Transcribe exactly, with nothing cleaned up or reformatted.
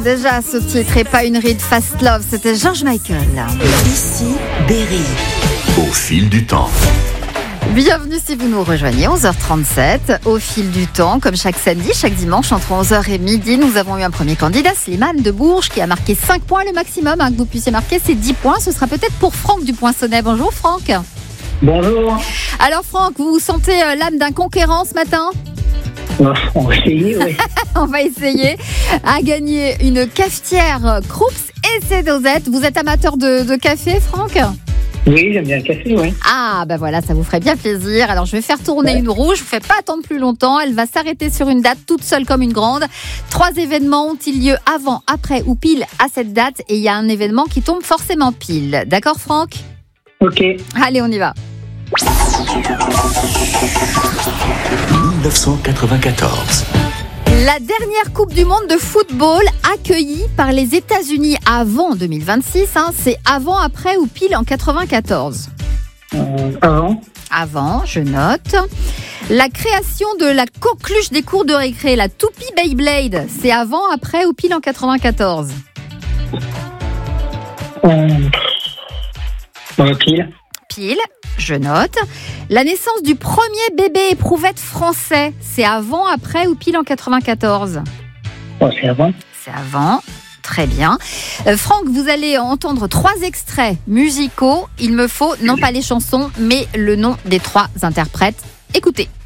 déjà ce titre et pas une ride Fast Love, c'était George Michael. Ici, Berry. Au fil du temps. Bienvenue si vous nous rejoignez, onze heures trente-sept, au fil du temps, comme chaque samedi, chaque dimanche, entre onze heures et midi, nous avons eu un premier candidat, Slimane de Bourges, qui a marqué cinq points le maximum, hein, que vous puissiez marquer, c'est dix points, ce sera peut-être pour Franck du Poinçonnet. Bonjour Franck. Bonjour. Alors Franck, vous vous sentez euh, l'âme d'un conquérant ce matin ? On va essayer, oui. On va essayer à gagner une cafetière Krups et ses dosettes. Vous êtes amateur de, de café, Franck ? Oui, j'aime bien le café, oui. Ah, ben voilà, ça vous ferait bien plaisir. Alors, je vais faire tourner ouais. une roue. Je vous fais pas attendre plus longtemps. Elle va s'arrêter sur une date toute seule comme une grande. Trois événements ont-ils lieu avant, après ou pile à cette date. Et il y a un événement qui tombe forcément pile. D'accord, Franck ? Ok. Allez, on y va. dix-neuf cent quatre-vingt-quatorze. La dernière Coupe du Monde de football accueillie par les États-Unis avant deux mille vingt-six, hein, c'est avant, après ou pile en quatre-vingt-quatorze ? Euh, avant. Avant, je note. La création de la coqueluche des cours de récré, la toupie Beyblade, c'est avant, après ou pile en quatre-vingt-quatorze ? Euh, euh, pile. Pile, je note. La naissance du premier bébé éprouvette français, c'est avant, après ou pile en quatre-vingt-quatorze ? Oh, c'est avant. C'est avant. Très bien. Euh, Franck, vous allez entendre trois extraits musicaux. Il me faut, non pas les chansons, mais le nom des trois interprètes. Écoutez.